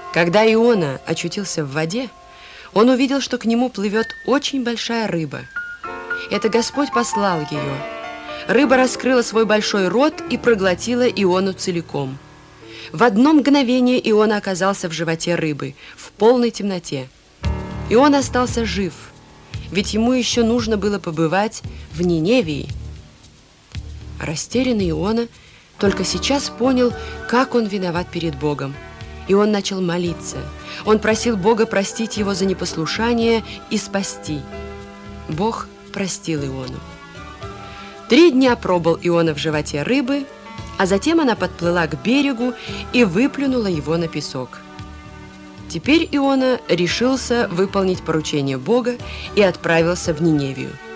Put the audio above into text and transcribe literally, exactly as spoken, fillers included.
Когда Иона очутился в воде, он увидел, что к нему плывет очень большая рыба. Это Господь послал ее. Рыба раскрыла свой большой рот и проглотила Иону целиком. В одно мгновение Иона оказался в животе рыбы, в полной темноте. И он остался жив, ведь ему еще нужно было побывать в Ниневии. Растерянный Иона только сейчас понял, как он виноват перед Богом. И он начал молиться. Он просил Бога простить его за непослушание и спасти. Бог простил Иону. Три дня пробыл Иона в животе рыбы, а затем она подплыла к берегу и выплюнула его на песок. Теперь Иона решился выполнить поручение Бога и отправился в Ниневию.